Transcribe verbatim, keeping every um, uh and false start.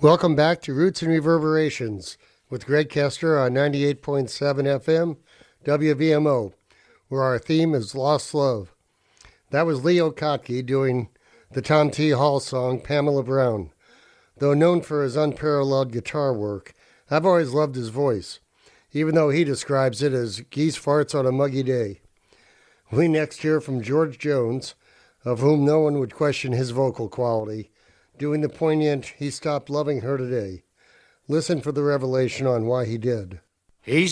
Welcome back to Roots and Reverberations with Greg Kester on ninety-eight point seven F M W V M O, where our theme is Lost Love. That was Leo Kottke doing the Tom T. Hall song Pamela Brown. Though known for his unparalleled guitar work, I've always loved his voice, even though he describes it as geese farts on a muggy day. We next hear from George Jones, of whom no one would question his vocal quality, doing the poignant He Stopped Loving Her Today. Listen for the revelation on why he did. He